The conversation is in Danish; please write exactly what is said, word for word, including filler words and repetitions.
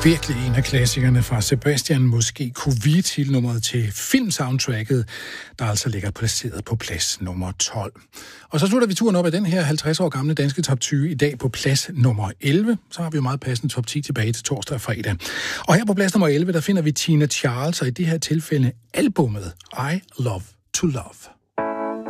Virkelig en af klassikerne fra Sebastian Måske Covid-nummeret til filmsoundtracket, der altså ligger placeret på plads nummer tolv. Og så slutter vi turen op af den her halvtreds år gamle danske top tyve i dag på plads nummer elleve. Så har vi jo meget passende top ti tilbage til torsdag og fredag. Og her på plads nummer elleve, der finder vi Tina Charles, og i det her tilfælde albumet I Love to Love.